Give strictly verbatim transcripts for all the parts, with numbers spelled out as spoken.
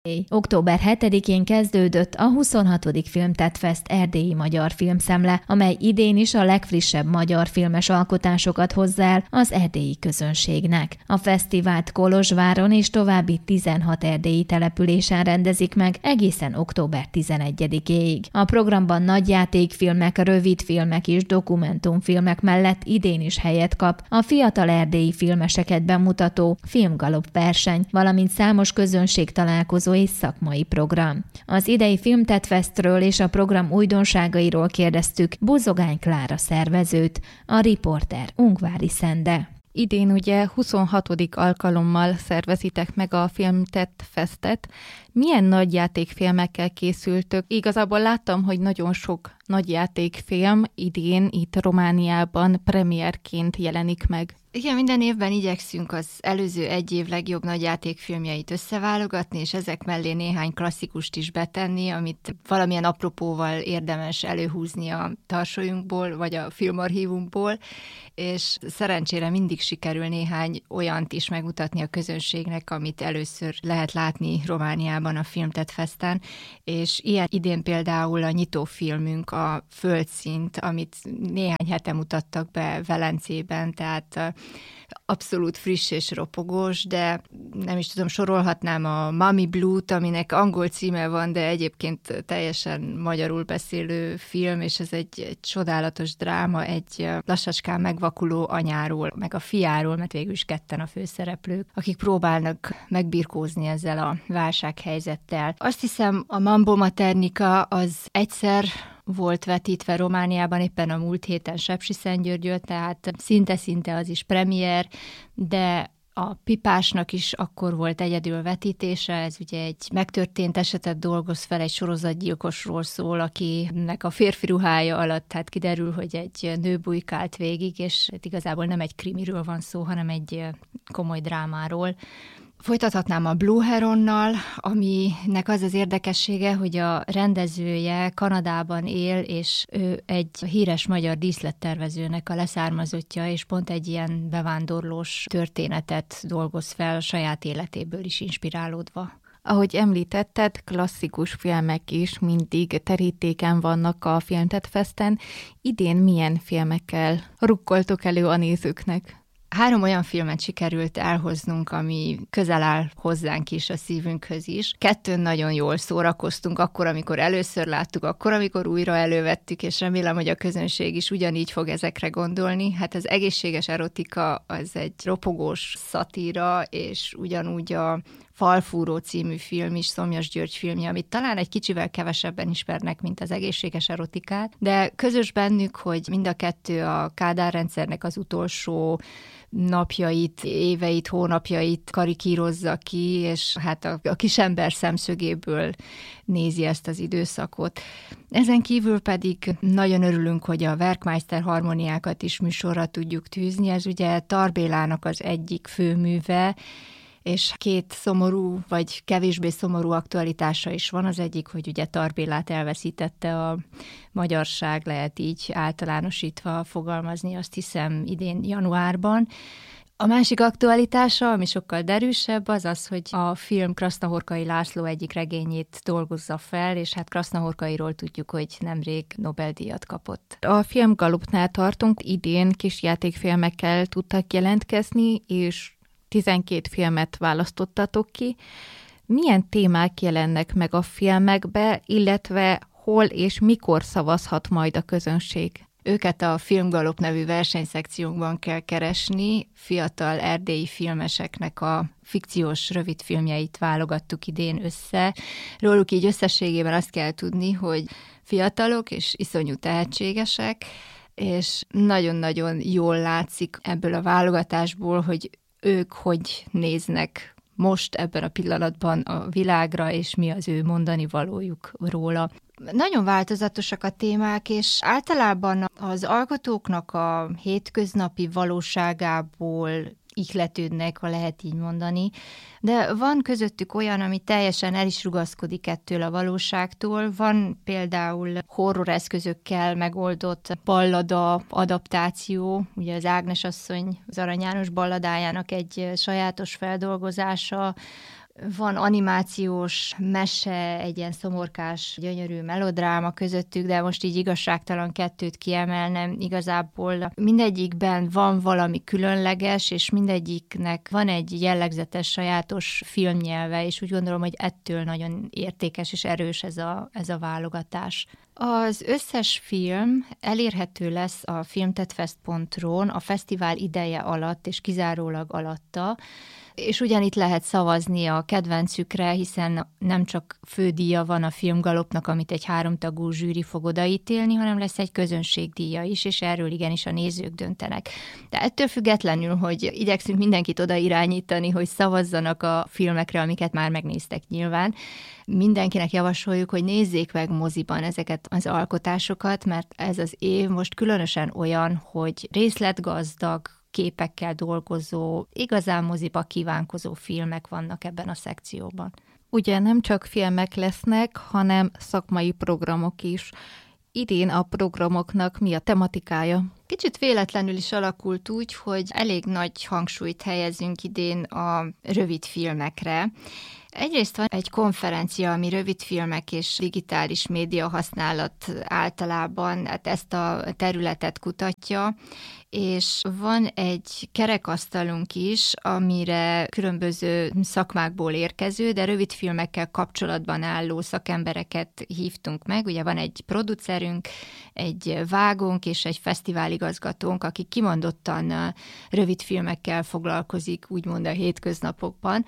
Október hetedikén kezdődött a huszonhatodik Filmtetfest erdélyi magyar filmszemle, amely idén is a legfrissebb magyar filmes alkotásokat hozza el az erdélyi közönségnek. A fesztivált Kolozsváron és további tizenhat erdélyi településen rendezik meg egészen október tizenegyedikéig. A programban nagyjátékfilmek, rövidfilmek és dokumentumfilmek mellett idén is helyet kap a fiatal erdélyi filmeseket bemutató filmgalop verseny, valamint számos közönség találkozó és szakmai program. Az idei Filmtetfestről és a program újdonságairól kérdeztük Buzogány Klára szervezőt, a riporter Ungvári Szende. Idén ugye huszonhatodik alkalommal szervezitek meg a Filmtetfestet. Milyen nagyjátékfilmekkel készültök? Igazából láttam, hogy nagyon sok nagyjátékfilm idén itt Romániában premierként jelenik meg. Igen, minden évben igyekszünk az előző egy év legjobb nagyjátékfilmjeit összeválogatni, és ezek mellé néhány klasszikust is betenni, amit valamilyen apropóval érdemes előhúzni a tarsolyunkból, vagy a filmarchívumból, és szerencsére mindig sikerül néhány olyant is megmutatni a közönségnek, amit először lehet látni Romániában a Filmtetfesten, és ilyen idén például a nyitófilmünk, a Földszint, amit néhány hete mutattak be Velencében, tehát abszolút friss és ropogós, de nem is tudom, sorolhatnám a Mommy Blue-t, aminek angol címe van, de egyébként teljesen magyarul beszélő film, és ez egy, egy csodálatos dráma, egy lassacskán megvakuló anyáról, meg a fiáról, mert végül is ketten a főszereplők, akik próbálnak megbirkózni ezzel a válsághelyzettel. Azt hiszem, a Mambo Maternica az egyszer volt vetítve Romániában éppen a múlt héten Sepsiszentgyörgyön, tehát szinte-szinte az is premier, de a Pipásnak is akkor volt egyedül vetítése, ez ugye egy megtörtént esetet dolgoz fel, egy sorozatgyilkosról szól, akinek a férfi ruhája alatt hát kiderül, hogy egy nő bujkált végig, és igazából nem egy krimiről van szó, hanem egy komoly drámáról. Folytathatnám a Blue Heronnal, aminek az az érdekessége, hogy a rendezője Kanadában él, és ő egy híres magyar díszlettervezőnek a leszármazottja, és pont egy ilyen bevándorlós történetet dolgoz fel a saját életéből is inspirálódva. Ahogy említetted, klasszikus filmek is mindig terítéken vannak a Filmtetfesten. Idén milyen filmekkel rukkoltok elő a nézőknek? Három olyan filmet sikerült elhoznunk, ami közel áll hozzánk is, a szívünkhöz is. Kettőn nagyon jól szórakoztunk, akkor, amikor először láttuk, akkor, amikor újra elővettük, és remélem, hogy a közönség is ugyanígy fog ezekre gondolni. Hát az Egészséges erotika az egy ropogós szatíra, és ugyanúgy a Falfúró című film is, Szomjas György filmje, amit talán egy kicsivel kevesebben ismernek, mint az Egészséges erotikát, de közös bennük, hogy mind a kettő a Kádár rendszernek az utolsó napjait, éveit, hónapjait karikírozza ki, és hát a, a kisember szemszögéből nézi ezt az időszakot. Ezen kívül pedig nagyon örülünk, hogy a Werkmeister harmóniákat is műsorra tudjuk tűzni. Ez ugye Tarbélának az egyik főműve, és két szomorú, vagy kevésbé szomorú aktualitása is van. Az egyik, hogy ugye Tarbélát elveszítette a magyarság, lehet így általánosítva fogalmazni, azt hiszem idén januárban. A másik aktualitása, ami sokkal derűsebb, az az, hogy a film Krasznahorkai László egyik regényét dolgozza fel, és hát Krasznahorkairól tudjuk, hogy nemrég Nobel-díjat kapott. A Filmgalupnál tartunk, idén kisjátékfilmekkel tudtak jelentkezni, és tizenkét filmet választottatok ki. Milyen témák jelennek meg a filmekbe, illetve hol és mikor szavazhat majd a közönség? Őket a Filmgalop nevű versenyszekciónkban kell keresni. Fiatal erdélyi filmeseknek a fikciós rövidfilmjeit válogattuk idén össze. Róluk így összességében azt kell tudni, hogy fiatalok és iszonyú tehetségesek, és nagyon-nagyon jól látszik ebből a válogatásból, hogy ők hogy néznek most ebben a pillanatban a világra, és mi az ő mondani valójuk róla. Nagyon változatosak a témák, és általában az alkotóknak a hétköznapi valóságából ihletődnek, ha lehet így mondani, de van közöttük olyan, ami teljesen el is rugaszkodik ettől a valóságtól. Van például horror eszközökkel megoldott ballada adaptáció, ugye az Ágnes asszony, az Arany János balladájának egy sajátos feldolgozása, van animációs mese, egy ilyen szomorkás, gyönyörű melodráma közöttük, de most így igazságtalan kettőt kiemelnem. Igazából mindegyikben van valami különleges, és mindegyiknek van egy jellegzetes, sajátos filmnyelve, és úgy gondolom, hogy ettől nagyon értékes és erős ez a, ez a válogatás. Az összes film elérhető lesz a filmtetfest pont ru-n a fesztivál ideje alatt, és kizárólag alatta, és ugyanitt lehet szavazni a kedvencükre, hiszen nem csak fődíja van a filmgalopnak, amit egy háromtagú zsűri fog odaítélni, hanem lesz egy közönségdíja is, és erről igenis a nézők döntenek. De ettől függetlenül, hogy igyekszünk mindenkit oda irányítani, hogy szavazzanak a filmekre, amiket már megnéztek nyilván, mindenkinek javasoljuk, hogy nézzék meg moziban ezeket az alkotásokat, mert ez az év most különösen olyan, hogy részletgazdag, képekkel dolgozó, igazán moziba kívánkozó filmek vannak ebben a szekcióban. Ugye nem csak filmek lesznek, hanem szakmai programok is. Idén a programoknak mi a tematikája? Kicsit véletlenül is alakult úgy, hogy elég nagy hangsúlyt helyezünk idén a rövid filmekre. Egyrészt van egy konferencia, ami rövidfilmek és digitális média használat általában, hát ezt a területet kutatja, és van egy kerekasztalunk is, amire különböző szakmákból érkező, de rövidfilmekkel kapcsolatban álló szakembereket hívtunk meg. Ugye van egy producerünk, egy vágónk és egy fesztiváligazgatónk, aki kimondottan rövidfilmekkel foglalkozik, úgymond a hétköznapokban.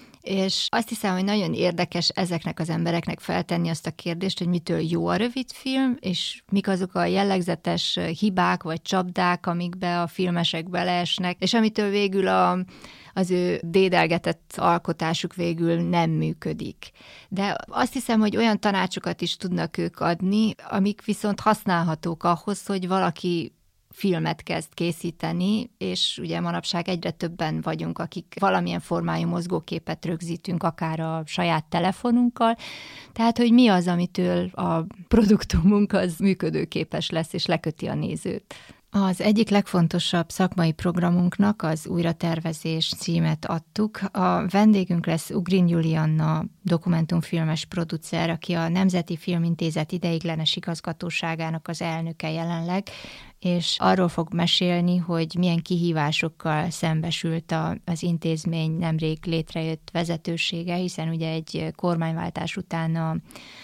És azt hiszem, hogy nagyon érdekes ezeknek az embereknek feltenni azt a kérdést, hogy mitől jó a rövidfilm, és mik azok a jellegzetes hibák vagy csapdák, amikbe a filmesek beleesnek, és amitől végül a, az ő dédelgetett alkotásuk végül nem működik. De azt hiszem, hogy olyan tanácsokat is tudnak ők adni, amik viszont használhatók ahhoz, hogy valaki filmet kezd készíteni, és ugye manapság egyre többen vagyunk, akik valamilyen formájú mozgóképet rögzítünk, akár a saját telefonunkkal, tehát, hogy mi az, amitől a produktumunk az működőképes lesz, és leköti a nézőt. Az egyik legfontosabb szakmai programunknak az újratervezés címet adtuk. A vendégünk lesz Ugrin Julianna, dokumentumfilmes producer, aki a Nemzeti Filmintézet ideiglenes igazgatóságának az elnöke jelenleg, és arról fog mesélni, hogy milyen kihívásokkal szembesült a, az intézmény nemrég létrejött vezetősége, hiszen ugye egy kormányváltás után a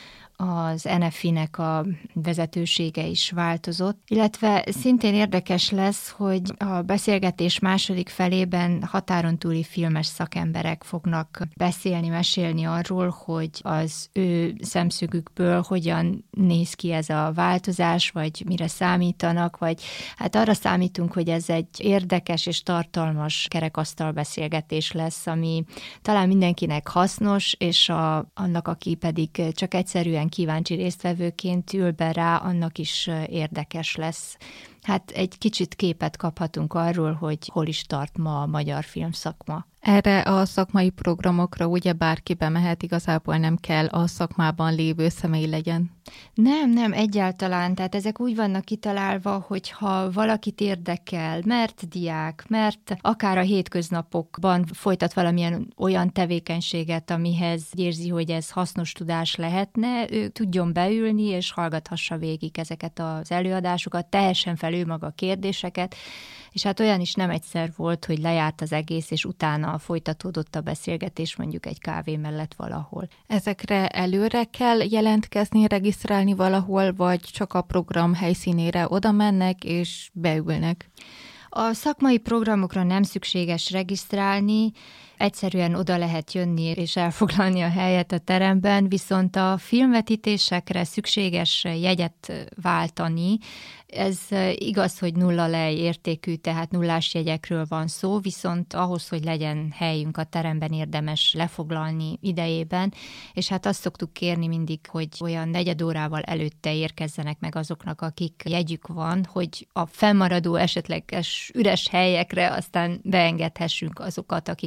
az en ef i-nek a vezetősége is változott, illetve szintén érdekes lesz, hogy a beszélgetés második felében határon túli filmes szakemberek fognak beszélni, mesélni arról, hogy az ő szemszögükből hogyan néz ki ez a változás, vagy mire számítanak, vagy hát arra számítunk, hogy ez egy érdekes és tartalmas kerekasztal beszélgetés lesz, ami talán mindenkinek hasznos, és a, annak, aki pedig csak egyszerűen kíváncsi résztvevőként ül be rá, annak is érdekes lesz. Hát egy kicsit képet kaphatunk arról, hogy hol is tart ma a magyar filmszakma. Erre a szakmai programokra ugye bárki bemehet, igazából nem kell a szakmában lévő személy legyen. Nem, nem, egyáltalán. Tehát ezek úgy vannak kitalálva, hogy ha valakit érdekel, mert diák, mert akár a hétköznapokban folytat valamilyen olyan tevékenységet, amihez érzi, hogy ez hasznos tudás lehetne, ő tudjon beülni és hallgathassa végig ezeket az előadásokat, teljesen fel ő maga kérdéseket, és hát olyan is nem egyszer volt, hogy lejárt az egész, és utána folytatódott a beszélgetés mondjuk egy kávé mellett valahol. Ezekre előre kell jelentkezni, regisztrálni valahol, vagy csak a program helyszínére oda mennek és beülnek? A szakmai programokra nem szükséges regisztrálni, egyszerűen oda lehet jönni és elfoglalni a helyet a teremben, viszont a filmvetítésekre szükséges jegyet váltani. Ez igaz, hogy nulla lej értékű, tehát nullás jegyekről van szó, viszont ahhoz, hogy legyen helyünk a teremben, érdemes lefoglalni idejében, és hát azt szoktuk kérni mindig, hogy olyan negyed órával előtte érkezzenek meg azoknak, akik jegyük van, hogy a fennmaradó esetleges üres helyekre aztán beengedhessünk azokat, akiknek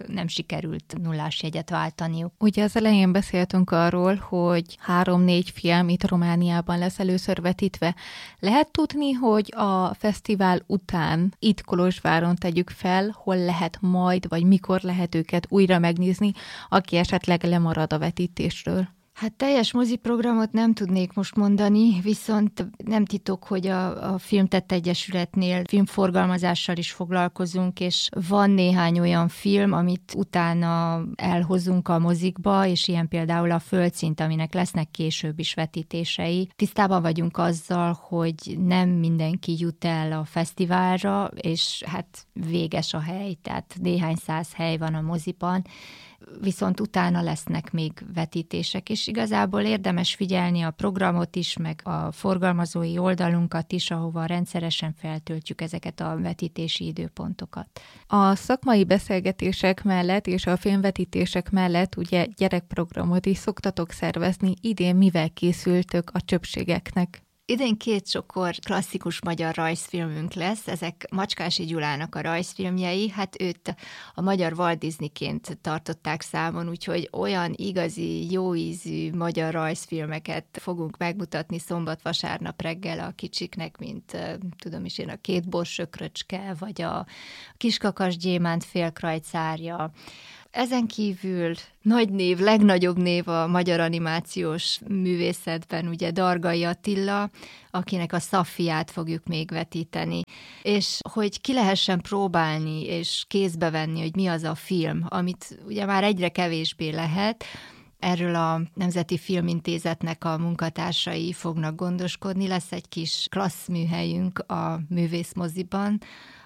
nem sikerült nullás jegyet váltaniuk. Ugye az elején beszéltünk arról, hogy három-négy film itt Romániában lesz először vetítve. Lehet tudni, hogy a fesztivál után itt Kolozsváron tegyük fel, hol lehet majd, vagy mikor lehet őket újra megnézni, aki esetleg lemarad a vetítésről? Hát teljes moziprogramot nem tudnék most mondani, viszont nem titok, hogy a, a Filmtett Egyesületnél filmforgalmazással is foglalkozunk, és van néhány olyan film, amit utána elhozunk a mozikba, és ilyen például a Földszint, aminek lesznek később is vetítései. Tisztában vagyunk azzal, hogy nem mindenki jut el a fesztiválra, és hát véges a hely, tehát néhány száz hely van a moziban, viszont utána lesznek még vetítések, és igazából érdemes figyelni a programot is, meg a forgalmazói oldalunkat is, ahova rendszeresen feltöltjük ezeket a vetítési időpontokat. A szakmai beszélgetések mellett és a filmvetítések mellett ugye gyerekprogramot is szoktatok szervezni. Idén mivel készültök a csöpségeknek? Idén két csokor klasszikus magyar rajzfilmünk lesz, ezek Macskási Gyulának a rajzfilmjei, hát őt a magyar Walt Disneyként tartották számon, úgyhogy olyan igazi, jó ízű magyar rajzfilmeket fogunk megmutatni szombat-vasárnap reggel a kicsiknek, mint tudom is én, a Két borsökröcske, vagy a Kiskakas gyémánt félkrajcárja. Ezen kívül nagy név, legnagyobb név a magyar animációs művészetben, ugye Dargai Attila, akinek a Szaffiát fogjuk még vetíteni. És hogy ki lehessen próbálni és kézbe venni, hogy mi az a film, amit ugye már egyre kevésbé lehet, erről a Nemzeti Filmintézetnek a munkatársai fognak gondoskodni. Lesz egy kis klasszműhelyünk a művészmoziban,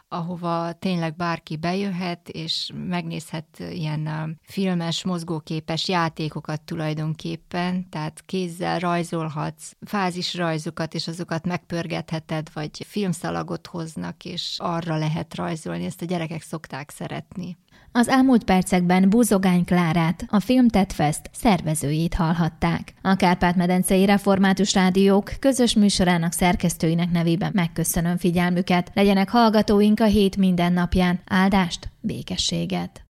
ahova tényleg bárki bejöhet, és megnézhet ilyen filmes, mozgóképes játékokat tulajdonképpen, tehát kézzel rajzolhatsz fázisrajzokat, és azokat megpörgetheted, vagy filmszalagot hoznak, és arra lehet rajzolni, ezt a gyerekek szokták szeretni. Az elmúlt percekben Búzogány Klárát, a Filmtett Fest szervezőjét hallhatták. A Kárpát-medencei Református Rádiók közös műsorának szerkesztőinek nevében megköszönöm figyelmüket. Legyenek hallgatóink a hét minden napján. Áldást, békességet!